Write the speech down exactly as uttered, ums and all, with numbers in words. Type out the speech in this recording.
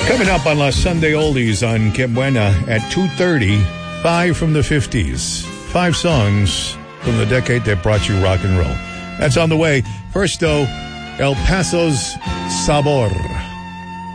Coming up on La Sunday Oldies on Que Buena at two thirty, five from the fifties. Five songs from the decade that brought you rock and roll. That's on the way. First, though, El Paso's Sabor.